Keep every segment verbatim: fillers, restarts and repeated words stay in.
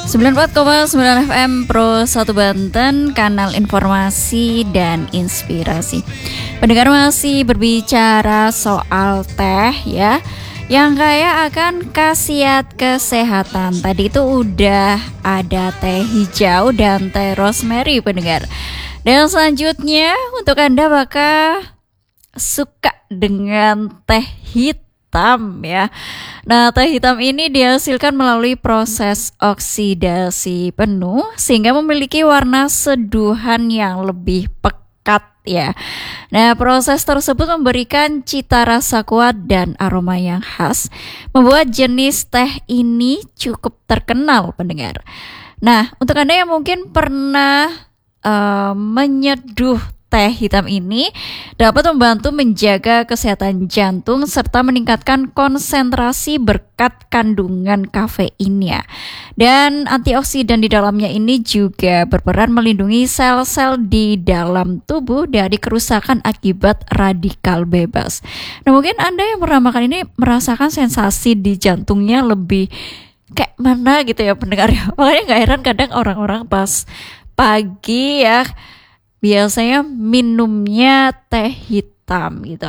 sembilan puluh empat koma sembilan F M Pro satu Banten, kanal informasi dan inspirasi. Pendengar masih berbicara soal teh ya, yang kaya akan khasiat kesehatan. Tadi itu udah ada teh hijau dan teh rosemary, pendengar. Dan selanjutnya untuk Anda bakal suka dengan teh hitam ya. Nah, teh hitam ini dihasilkan melalui proses oksidasi penuh sehingga memiliki warna seduhan yang lebih pekat ya. Nah, proses tersebut memberikan cita rasa kuat dan aroma yang khas, membuat jenis teh ini cukup terkenal, pendengar. Nah, untuk Anda yang mungkin pernah uh, menyeduh teh hitam ini, dapat membantu menjaga kesehatan jantung serta meningkatkan konsentrasi berkat kandungan kafeinnya. Dan antioksidan di dalamnya ini juga berperan melindungi sel-sel di dalam tubuh dari kerusakan akibat radikal bebas. Nah, mungkin Anda yang pernah makan ini merasakan sensasi di jantungnya lebih kayak mana gitu ya, pendengar ya. Makanya gak heran kadang orang-orang pas pagi ya biasanya minumnya teh hitam gitu.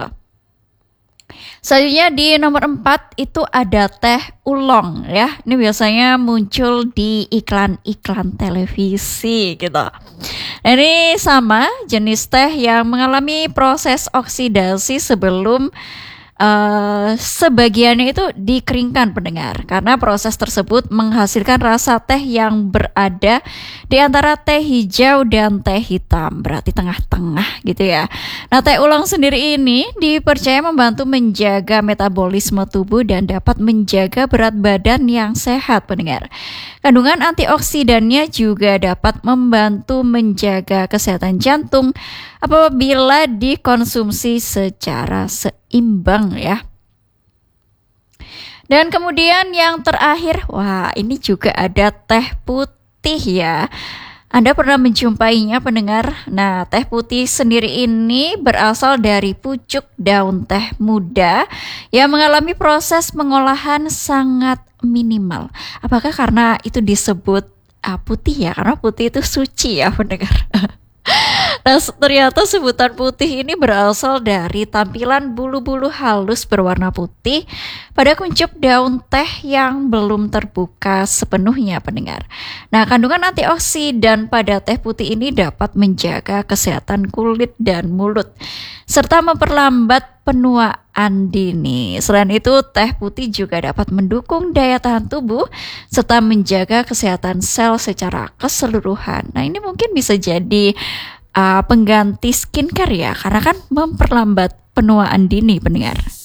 Selanjutnya di nomor empat itu ada teh oolong ya. Ini biasanya muncul di iklan-iklan televisi gitu. Nah, ini sama jenis teh yang mengalami proses oksidasi sebelum Uh, sebagiannya itu dikeringkan, pendengar, karena proses tersebut menghasilkan rasa teh yang berada di antara teh hijau dan teh hitam, berarti tengah-tengah gitu ya. Nah, teh oolong sendiri ini dipercaya membantu menjaga metabolisme tubuh dan dapat menjaga berat badan yang sehat, pendengar. Kandungan antioksidannya juga dapat membantu menjaga kesehatan jantung apabila dikonsumsi secara seimbang ya. Dan kemudian yang terakhir, wah ini juga ada teh putih ya. Anda pernah menjumpainya, pendengar? Nah, teh putih sendiri ini berasal dari pucuk daun teh muda yang mengalami proses pengolahan sangat minimal. Apakah karena itu disebut uh, putih ya? Karena putih itu suci ya, pendengar. Nah, ternyata sebutan putih ini berasal dari tampilan bulu-bulu halus berwarna putih pada kuncup daun teh yang belum terbuka sepenuhnya, pendengar. Nah, kandungan antioksidan pada teh putih ini dapat menjaga kesehatan kulit dan mulut serta memperlambat penuaan dini. Selain itu, teh putih juga dapat mendukung daya tahan tubuh serta menjaga kesehatan sel secara keseluruhan. Nah, ini mungkin bisa jadi uh, pengganti skincare ya, karena kan memperlambat penuaan dini, pendengar.